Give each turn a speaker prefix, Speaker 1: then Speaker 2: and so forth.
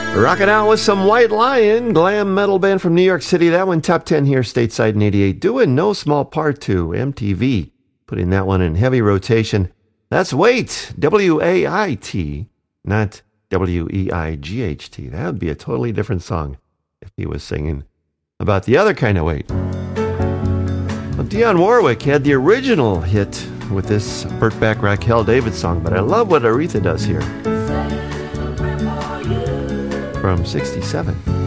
Speaker 1: Rocking out with some White Lion, glam metal band from New York City. That one top 10 here stateside in 88. Due in no small part to MTV, putting that one in heavy rotation. That's Wait, W-A-I-T, not W-E-I-G-H-T. That would be a totally different song if he was singing about the other kind of wait. Well, Dionne Warwick had the original hit with this Burt Bacharach Raquel David song, but I love what Aretha does here. From 67.